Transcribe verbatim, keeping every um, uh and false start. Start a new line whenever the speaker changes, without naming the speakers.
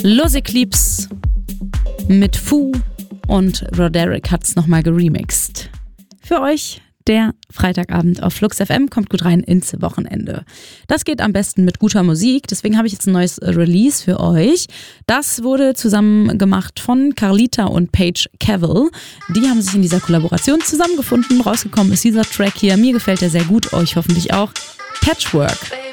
Los Eclipse mit Fu und Roderick hat's nochmal geremixed. Für euch der Freitagabend auf Flux F M, kommt gut rein ins Wochenende. Das geht am besten mit guter Musik, deswegen habe ich jetzt ein neues Release für euch. Das wurde zusammen gemacht von Carlita und Paige Cavill. Die haben sich in dieser Kollaboration zusammengefunden. Rausgekommen ist dieser Track hier. Mir gefällt er sehr gut, euch hoffentlich auch. Patchwork.